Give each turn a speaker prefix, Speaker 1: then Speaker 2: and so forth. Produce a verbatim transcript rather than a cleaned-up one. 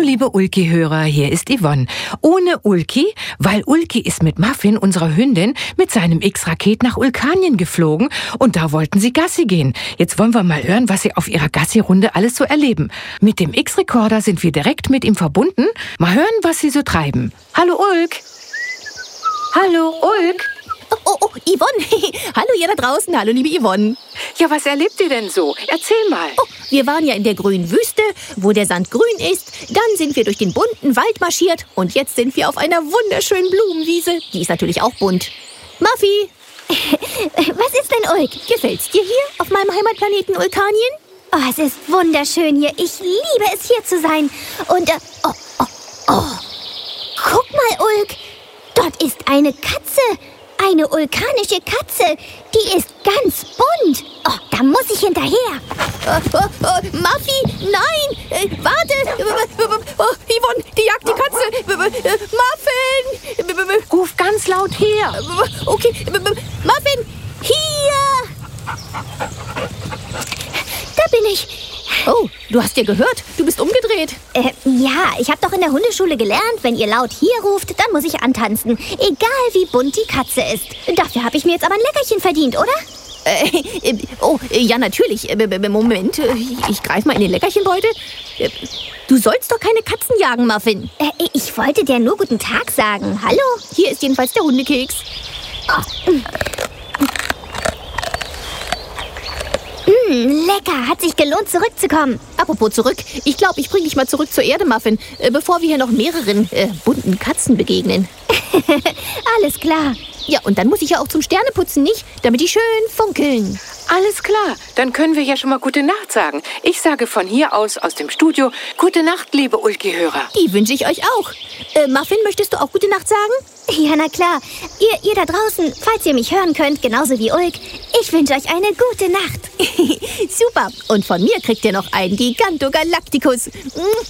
Speaker 1: liebe Ulki-Hörer, hier ist Yvonne. Ohne Ulki, weil Ulki ist mit Muffin, unserer Hündin, mit seinem X-Raket nach Ulkanien geflogen und da wollten sie Gassi gehen. Jetzt wollen wir mal hören, was sie auf ihrer Gassi-Runde alles so erleben. Mit dem X-Rekorder sind wir direkt mit ihm verbunden. Mal hören, was sie so treiben. Hallo Ulk. Hallo Ulk.
Speaker 2: Oh, oh, oh, Yvonne. Hallo ihr da draußen. Hallo, liebe Yvonne.
Speaker 1: Ja, was erlebt ihr denn so? Erzähl mal.
Speaker 2: Oh, wir waren ja in der grünen Wüste, wo der Sand grün ist. Dann sind wir durch den bunten Wald marschiert. Und jetzt sind wir auf einer wunderschönen Blumenwiese. Die ist natürlich auch bunt. Muffy.
Speaker 3: Was ist denn, Ulk?
Speaker 2: Gefällt's dir hier auf meinem Heimatplaneten Ulkanien?
Speaker 3: Oh, es ist wunderschön hier. Ich liebe es, hier zu sein. Und, äh, oh, oh, oh. Guck mal, Ulk. Dort ist eine Katze. Eine vulkanische Katze. Die ist ganz bunt. Oh, da muss ich hinterher.
Speaker 2: Oh, oh, oh, Muffy, nein! Äh, warte! Oh, Yvonne, die jagt die Katze! Muffin!
Speaker 1: Ruf ganz laut her.
Speaker 2: Okay, Muffin, hier!
Speaker 3: Da bin ich.
Speaker 2: Oh, du hast ja gehört. Du bist umgedreht.
Speaker 3: Äh, ja, ich habe doch in der Hundeschule gelernt, wenn ihr laut hier ruft, dann muss ich antanzen. Egal, wie bunt die Katze ist. Dafür habe ich mir jetzt aber ein Leckerchen verdient, oder?
Speaker 2: Äh, äh, oh, äh, ja, natürlich. Äh, Moment, äh, ich greife mal in den Leckerchenbeutel. Äh, du sollst doch keine Katzen jagen, Muffin.
Speaker 3: Äh, ich wollte dir nur guten Tag sagen. Hallo?
Speaker 2: Hier ist jedenfalls der Hundekeks.
Speaker 3: Oh. Mm, lecker, hat sich gelohnt, zurückzukommen.
Speaker 2: Apropos zurück, ich glaube, ich bringe dich mal zurück zur Erde, Muffin, äh, bevor wir hier noch mehreren äh, bunten Katzen begegnen.
Speaker 3: Alles klar.
Speaker 2: Ja, und dann muss ich ja auch zum Sterneputzen, nicht? Damit die schön funkeln.
Speaker 1: Alles klar, dann können wir ja schon mal gute Nacht sagen. Ich sage von hier aus, aus dem Studio, gute Nacht, liebe Ulki-Hörer.
Speaker 2: Die wünsche ich euch auch. Äh, Muffin, möchtest du auch gute Nacht sagen?
Speaker 3: Ja, na klar. Ihr, ihr da draußen, falls ihr mich hören könnt, genauso wie Ulk, ich wünsche euch eine gute Nacht.
Speaker 2: Super. Und von mir kriegt ihr noch einen Gigantogalacticus.